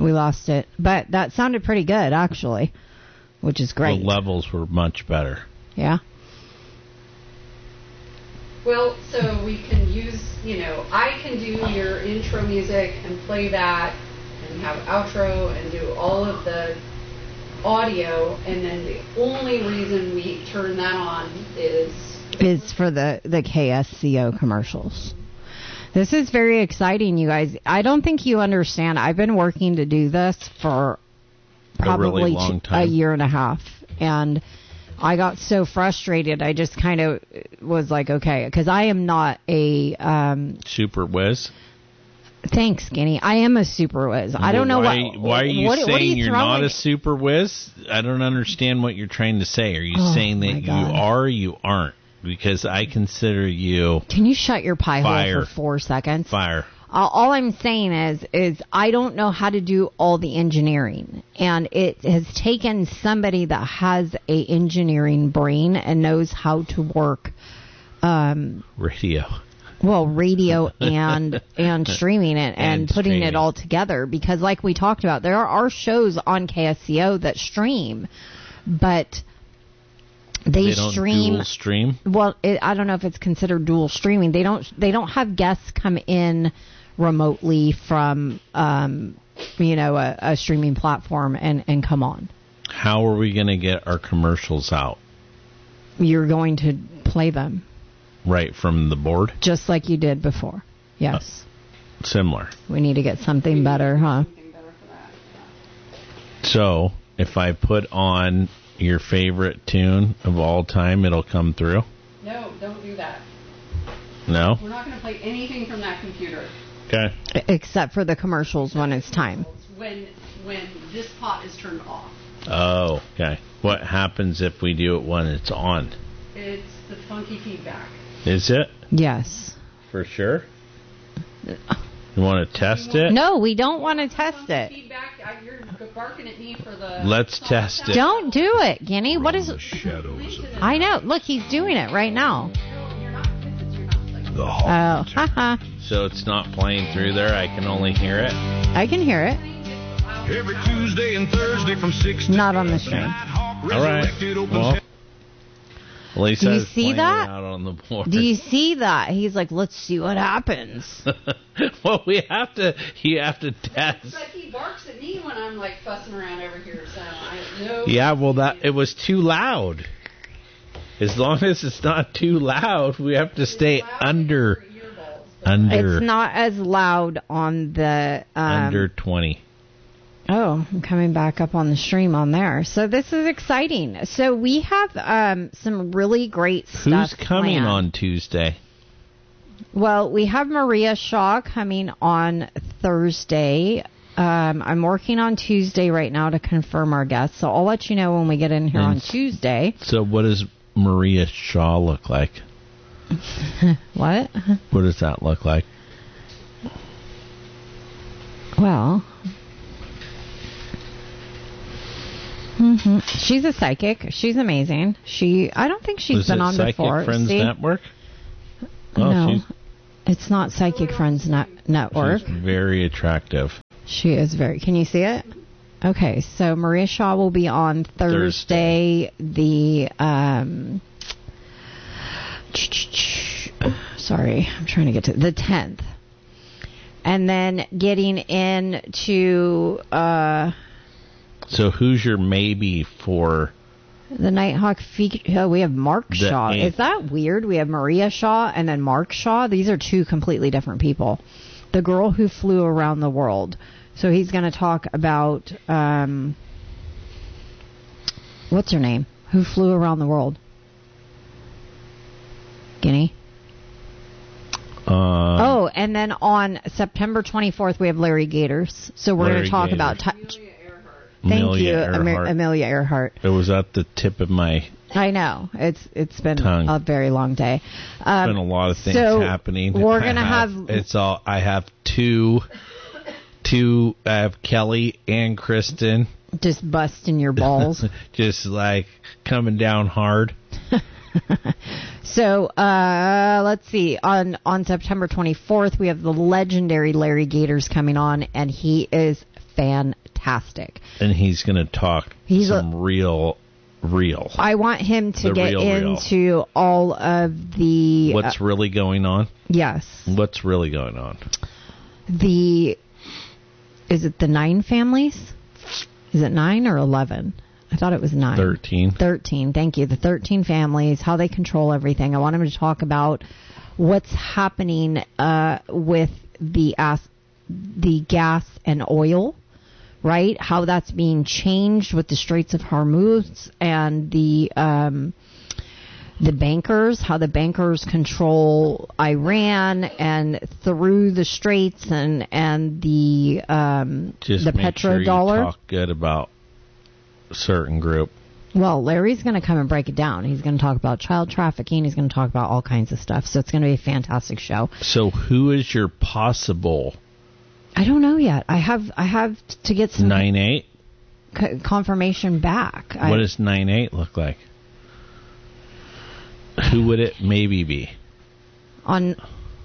We lost it. But that sounded pretty good, actually, which is great. The levels were much better. Yeah. Well, so we can use, I can do your intro music and play that and have outro and do all of the audio, and then the only reason we turn that on is for the KSCO commercials. This is very exciting, you guys. I don't think you understand. I've been working to do this for probably a really long time. A year and a half, and I got so frustrated. I just kind of was like, okay, because I am not a super whiz. Thanks, Skinny. I am a super whiz. I don't know why are you saying you're not a super whiz? I don't understand what you're trying to say. Are you saying that you are or you aren't? Because I consider you... Can you shut your pie hole for 4 seconds? Fire. All I'm saying is I don't know how to do all the engineering. And it has taken somebody that has a engineering brain and knows how to work... radio. Well, radio and streaming it and putting streaming it all together. Because like we talked about, there are shows on KSCO that stream, but... They don't stream. Dual stream? Well, I don't know if it's considered dual streaming. They don't have guests come in remotely from a streaming platform and come on. How are we going to get our commercials out? You're going to play them right from the board, just like you did before. Yes. Similar. We need to get something better, huh? So if I put on your favorite tune of all time, it'll come through? No, don't do that. No? We're not going to play anything from that computer. Okay. Except for the commercials when it's time. When this pot is turned off. Oh, okay. What happens if we do it when it's on? It's the funky feedback. Is it? Yes. For sure? You want to test it? No, we don't want to test it. Feedback, you're barking at me for the... Let's test it. Don't do it, Guinea. What is... I know. Look, he's doing it right now. Oh, haha. So it's not playing through there. I can only hear it. I can hear it. Every Tuesday and Thursday from 6 to not on the stream. All right. Well, Lisa, do you see that? Out on the board. Do you see that? He's like, let's see what happens. Well, you have to test. But he barks at me when I'm like fussing around over here. So I know. Yeah, well, it was too loud. As long as it's not too loud, we have to stay under. It's not as loud on the under 20. Oh, I'm coming back up on the stream on there. So this is exciting. So we have some really great stuff. Who's coming planned on Tuesday? Well, we have Maria Shaw coming on Thursday. I'm working on Tuesday right now to confirm our guests, so I'll let you know when we get in here on Tuesday. So what does Maria Shaw look like? What? What does that look like? Well... Mm-hmm. She's a psychic. She's amazing. I don't think she's been on before. Psychic Friends Network? Oh, no, it's not Psychic Friends Network. She's very attractive. She is very. Can you see it? Okay, so Maria Shaw will be on Thursday. The sorry, I'm trying to get to the 10th, and then getting into. So who's your maybe for the Nighthawk feature? Oh, we have Mark Shaw. 8th. Is that weird? We have Maria Shaw and then Mark Shaw. These are two completely different people. The girl who flew around the world. So he's going to talk about what's her name? Who flew around the world? Guinea. Oh, and then on September 24th we have Larry Gators. So we're going to talk about. Thank you, Amelia Earhart. It was at the tip of my. I know it's been tongue. A very long day. There's been a lot of things happening. We're gonna have. It's all. I have two. I have Kelly and Kristen. Just busting your balls. Just like coming down hard. So let's see. On September 24th, we have the legendary Larry Gators coming on, and he is fantastic. And he's going to talk real. I want him to get into all of the... What's really going on? Yes. What's really going on? Is it the 9 families? Is it 9 or 11? I thought it was 9. 13. 13, thank you. The 13 families, how they control everything. I want him to talk about what's happening with the gas and oil, right? How that's being changed with the Straits of Hormuz and the bankers, how the bankers control Iran and through the Straits and the Just make sure you petrodollar. Talk good about a certain group. Well, Larry's going to come and break it down. He's going to talk about child trafficking. He's going to talk about all kinds of stuff. So it's going to be a fantastic show. So who is your possible? I don't know yet. I have to get some 9-8 confirmation back. What does 9-8 look like? Who would it maybe be? On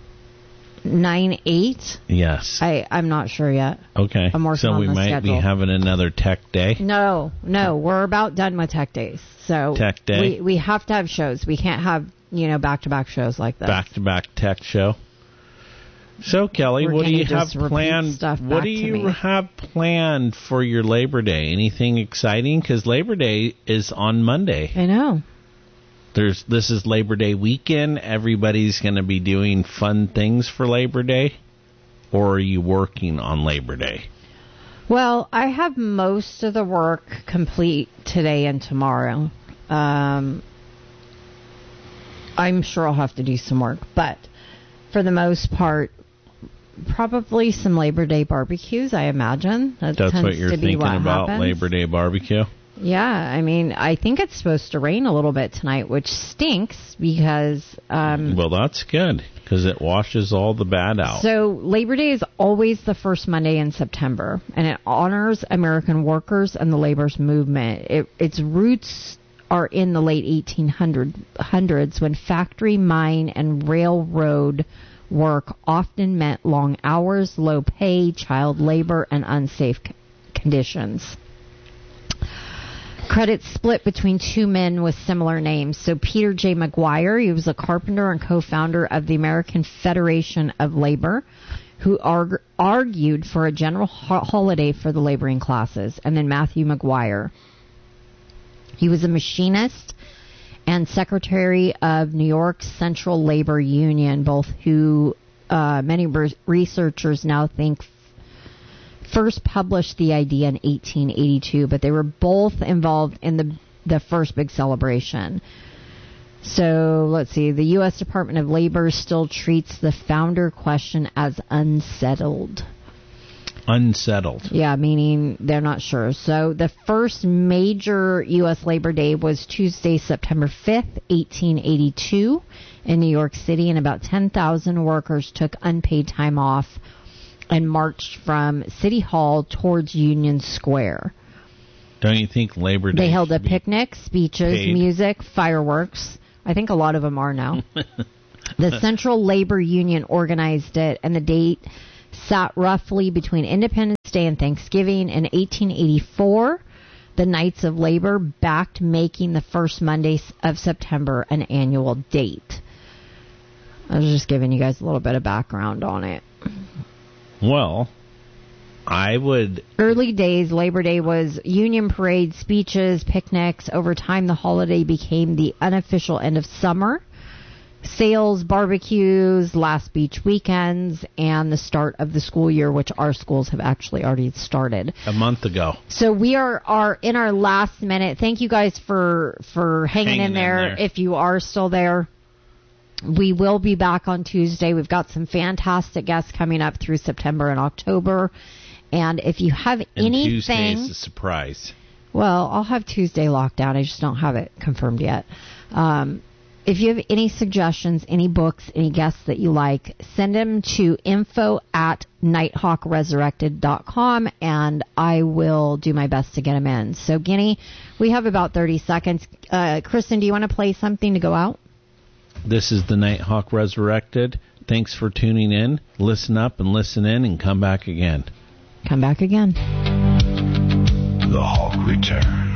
9-8? Yes. I'm not sure yet. Okay. I'm working on the schedule. So we might be having another tech day? No. We're about done with tech days. So tech day? We have to have shows. We can't have, back-to-back shows like this. Back-to-back tech show? So, Kelly, what do you have planned? What do you have planned for your Labor Day? Anything exciting? Because Labor Day is on Monday. I know. This is Labor Day weekend. Everybody's going to be doing fun things for Labor Day. Or are you working on Labor Day? Well, I have most of the work complete today and tomorrow. I'm sure I'll have to do some work, but for the most part, probably some Labor Day barbecues, I imagine. That's what you're thinking about, happens. Labor Day barbecue? Yeah, I think it's supposed to rain a little bit tonight, which stinks because... well, that's good, because it washes all the bad out. So Labor Day is always the first Monday in September, and it honors American workers and the labor's movement. Its roots are in the late 1800s when factory, mine, and railroad work often meant long hours, low pay, child labor, and unsafe conditions. Credits split between 2 men with similar names. So Peter J. McGuire, he was a carpenter and co-founder of the American Federation of Labor, who argued for a general holiday for the laboring classes. And then Matthew McGuire. He was a machinist and secretary of New York Central Labor Union, both who many researchers now think first published the idea in 1882, but they were both involved in the first big celebration. So let's see, the U.S. Department of Labor still treats the founder question as unsettled. Unsettled. Yeah, meaning they're not sure. So the first major U.S. Labor Day was Tuesday, September 5th, 1882 in New York City, and about 10,000 workers took unpaid time off and marched from City Hall towards Union Square. Don't you think Labor Day... They held a picnic, speeches, music, fireworks. I think a lot of them are now. The Central Labor Union organized it, and the date sat roughly between Independence Day and Thanksgiving. In 1884, the Knights of Labor backed making the first Monday of September an annual date. I was just giving you guys a little bit of background on it. Well, I would... Early days, Labor Day was union parades, speeches, picnics. Over time, the holiday became the unofficial end of summer. Sales, barbecues, last beach weekends, and the start of the school year, which our schools have actually already started. A month ago. So we are in our last minute. Thank you guys for hanging in there. If you are still there. We will be back on Tuesday. We've got some fantastic guests coming up through September and October. And if you have anything... Tuesday's a surprise. Well, I'll have Tuesday locked down. I just don't have it confirmed yet. if you have any suggestions, any books, any guests that you like, send them to info@nighthawkresurrected.com, and I will do my best to get them in. So, Guinea, we have about 30 seconds. Kristen, do you want to play something to go out? This is the Nighthawk Resurrected. Thanks for tuning in. Listen up and listen in and come back again. Come back again. The Hawk returns.